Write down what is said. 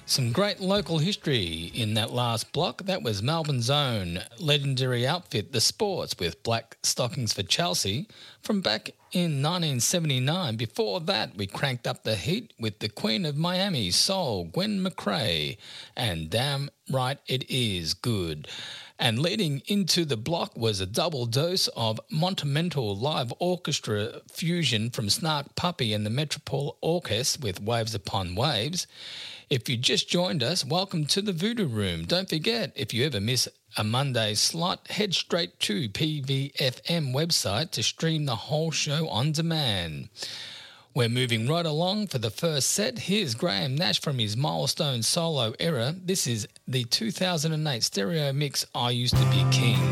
Some great local history in that last block. That was Melbourne's own legendary outfit, The Sports, with Black Stockings for Chelsea from back in 1979. Before that, we cranked up the heat with the Queen of Miami Soul, Gwen McCrae, and Damn Right It Is Good. And leading into the block was a double dose of Monumental Live Orchestra fusion from Snark Puppy and the Metropole Orchestra with Waves Upon Waves. If you just joined us, welcome to the Voodoo Room. Don't forget, if you ever miss a Monday slot, head straight to PVFM website to stream the whole show on demand. We're moving right along for the first set. Here's Graham Nash from his Milestone solo era. This is the 2008 stereo mix, I Used to Be King.